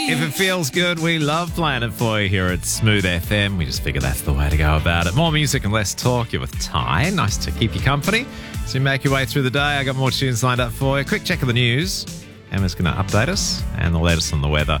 If it feels good, we love playing it for you here at Smooth FM. We just figure that's the way to go about it. More music and less talk. You're with Ty. Nice to keep you company. So you make your way through the day. I got more tunes lined up for you. Quick check of the news. Emma's going to update us and the latest on the weather.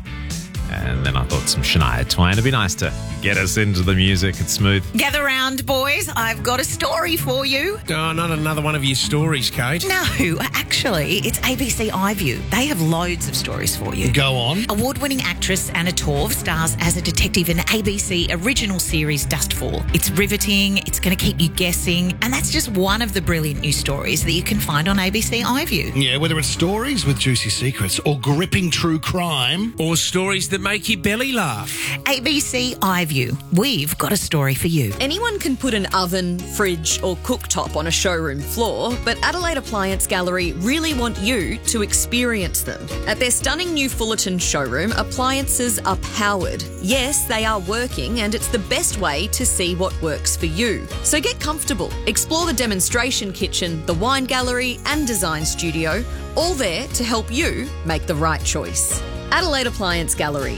And then I thought some Shania Twain. It'd be nice to get us into the music. It's smooth. Gather round, boys. I've got a story for you. Oh, not another one of your stories, Kate. No, actually, it's ABC iView. They have loads of stories for you. Go on. Award-winning actress Anna Torv stars as a detective in ABC original series Dustfall. It's riveting, it's going to keep you guessing, and that's just one of the brilliant new stories that you can find on ABC iView. Yeah, whether it's stories with juicy secrets or gripping true crime. Or stories that make your belly laugh. ABC iView. We've got a story for you. Anyone can put an oven, fridge or cooktop on a showroom floor, but Adelaide Appliance Gallery really want you to experience them. At their stunning new Fullerton showroom, appliances are powered. Yes, they are working, and it's the best way to see what works for you. So get comfortable. Explore the demonstration kitchen, the wine gallery and design studio, all there to help you make the right choice. Adelaide Appliance Gallery,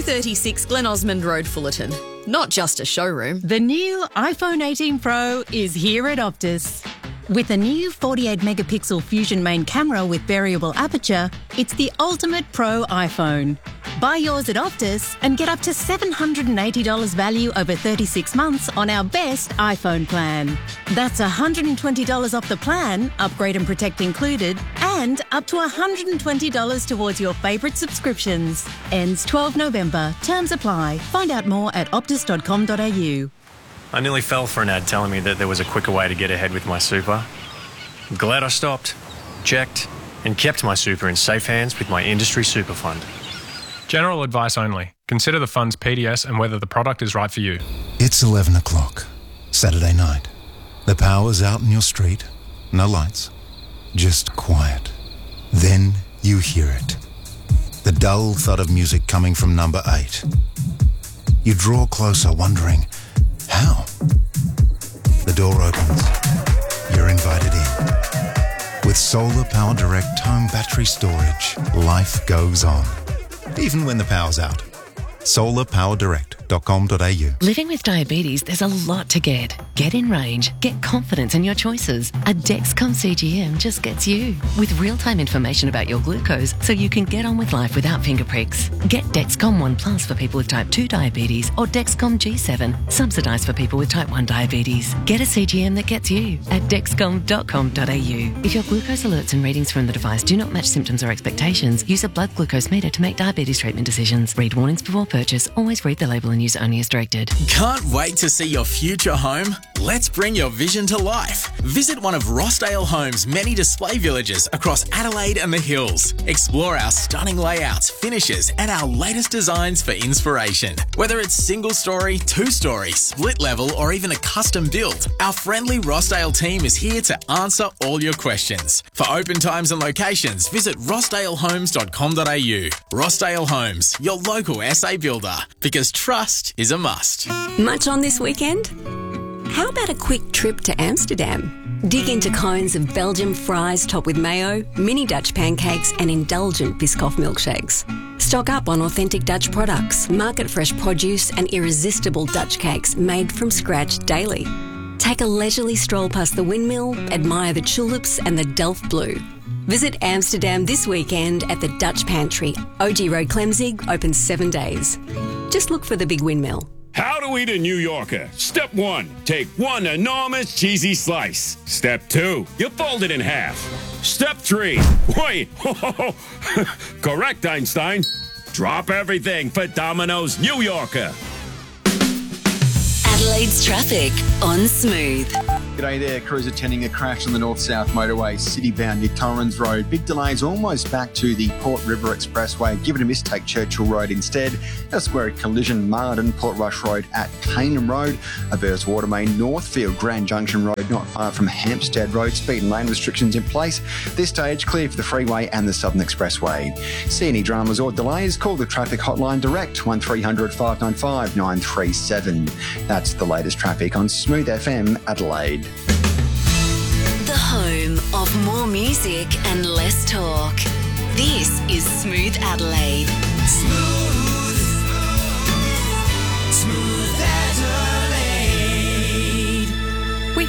236 Glen Osmond Road, Fullerton. Not just a showroom. The new iPhone 18 Pro is here at Optus. With a new 48-megapixel Fusion main camera with variable aperture, it's the ultimate pro iPhone. Buy yours at Optus and get up to $780 value over 36 months on our best iPhone plan. That's $120 off the plan, upgrade and protect included, and up to $120 towards your favourite subscriptions. Ends 12 November. Terms apply. Find out more at optus.com.au. I nearly fell for an ad telling me that there was a quicker way to get ahead with my super. I'm glad I stopped, checked, and kept my super in safe hands with my industry super fund. General advice only. Consider the fund's PDS and whether the product is right for you. It's 11 o'clock, Saturday night. The power's out in your street. No lights. Just quiet. Then you hear it. The dull thud of music coming from number 8. You draw closer, wondering, how? The door opens. You're invited in. With Solar Power Direct home battery storage, life goes on. Even when the power's out. solarpowerdirect.com.au. Living with diabetes, there's a lot to get. Get in range. Get confidence in your choices. A Dexcom CGM just gets you. With real-time information about your glucose so you can get on with life without finger pricks. Get Dexcom One Plus for people with type 2 diabetes or Dexcom G7, subsidised for people with type 1 diabetes. Get a CGM that gets you at dexcom.com.au. If your glucose alerts and readings from the device do not match symptoms or expectations, use a blood glucose meter to make diabetes treatment decisions. Read warnings before purchase. Always read the label and use only as directed. Can't wait to see your future home? Let's bring your vision to life. Visit one of Rossdale Homes' many display villages across Adelaide and the Hills. Explore our stunning layouts, finishes, and our latest designs for inspiration. Whether it's single story, 2-story, split level, or even a custom build, our friendly Rossdale team is here to answer all your questions. For open times and locations, visit rossdalehomes.com.au. Rossdale Homes, your local SA builder, because trust is a must. Much on this weekend? How about a quick trip to Amsterdam? Dig into cones of Belgian fries topped with mayo, mini Dutch pancakes and indulgent Biscoff milkshakes. Stock up on authentic Dutch products, market fresh produce and irresistible Dutch cakes made from scratch daily. Take a leisurely stroll past the windmill, admire the tulips and the Delft Blue. Visit Amsterdam this weekend at the Dutch Pantry, OG Road, Clemzig, open 7 days. Just look for the big windmill. How to eat a New Yorker. Step 1, take one enormous cheesy slice. Step 2, you fold it in half. Step 3, wait, correct, Einstein. Drop everything for Domino's New Yorker. Adelaide's traffic on Smooth. G'day there, crews attending a crash on the north-south motorway, city-bound near Torrens Road. Big delays almost back to the Port River Expressway. Give it a miss, take Churchill Road instead. Elsewhere, collision, Marden, Port Rush Road at Canaan Road. Avers Watermain, Northfield, Grand Junction Road, not far from Hampstead Road. Speed and lane restrictions in place. This stage, clear for the freeway and the Southern Expressway. See any dramas or delays? Call the traffic hotline direct, 1300 595 937. That's the latest traffic on Smooth FM Adelaide. The home of more music and less talk. This is Smooth Adelaide. Smooth.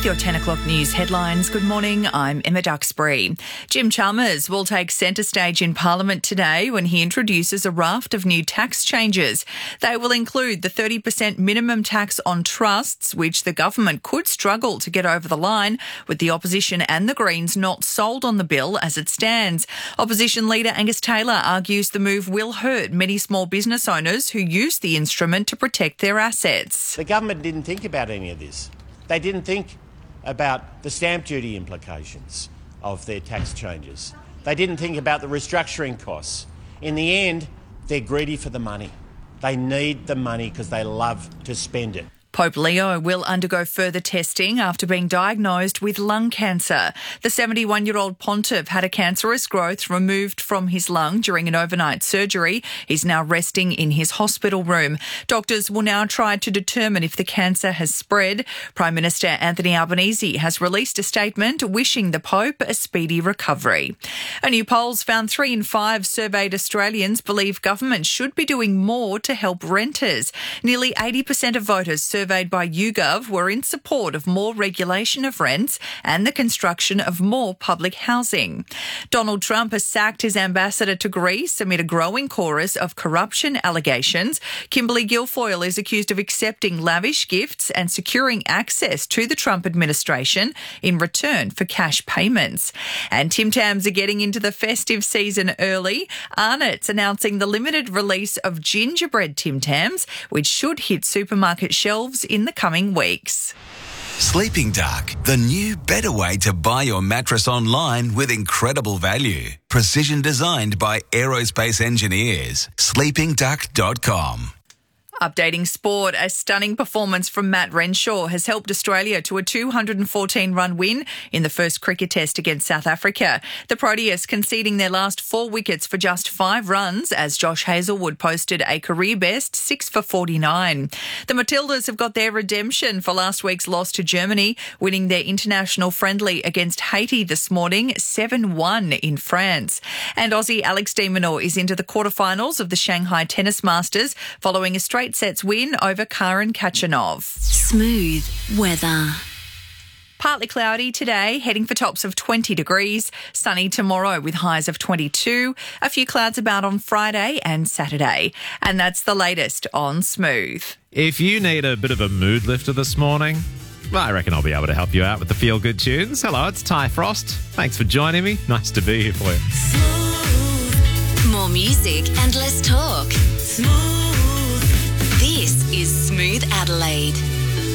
your 10 o'clock news headlines. Good morning, I'm Emma Duxbury. Jim Chalmers will take centre stage in Parliament today when he introduces a raft of new tax changes. They will include the 30% minimum tax on trusts, which the government could struggle to get over the line, with the opposition and the Greens not sold on the bill as it stands. Opposition leader Angus Taylor argues the move will hurt many small business owners who use the instrument to protect their assets. The government didn't think about any of this. They didn't think about the stamp duty implications of their tax changes. They didn't think about the restructuring costs. In the end, they're greedy for the money. They need the money because they love to spend it. Pope Leo will undergo further testing after being diagnosed with lung cancer. The 71-year-old pontiff had a cancerous growth removed from his lung during an overnight surgery. He's now resting in his hospital room. Doctors will now try to determine if the cancer has spread. Prime Minister Anthony Albanese has released a statement wishing the Pope a speedy recovery. A new polls found 3 in 5 surveyed Australians believe government should be doing more to help renters. Nearly 80% of voters surveyed by YouGov were in support of more regulation of rents and the construction of more public housing. Donald Trump has sacked his ambassador to Greece amid a growing chorus of corruption allegations. Kimberly Guilfoyle is accused of accepting lavish gifts and securing access to the Trump administration in return for cash payments. And Tim Tams are getting into the festive season early. Arnott's announcing the limited release of gingerbread Tim Tams, which should hit supermarket shelves in the coming weeks. Sleeping Dark, the new better way to buy your mattress online with incredible value. Precision designed by aerospace engineers. sleepingduck.com. Updating sport, a stunning performance from Matt Renshaw has helped Australia to a 214-run win in the first cricket test against South Africa. The Proteas conceding their last 4 wickets for just 5 runs as Josh Hazlewood posted a career-best 6 for 49. The Matildas have got their redemption for last week's loss to Germany, winning their international friendly against Haiti this morning 7-1 in France. And Aussie Alex de Minaur is into the quarterfinals of the Shanghai Tennis Masters following a straight sets win over Karen Khachanov. Smooth weather. Partly cloudy today, heading for tops of 20 degrees. Sunny tomorrow with highs of 22. A few clouds about on Friday and Saturday. And that's the latest on Smooth. If you need a bit of a mood lifter this morning, well, I reckon I'll be able to help you out with the feel-good tunes. Hello, it's Ty Frost. Thanks for joining me. Nice to be here for you. Smooth. More music and less talk. Smooth. This is Smooth Adelaide.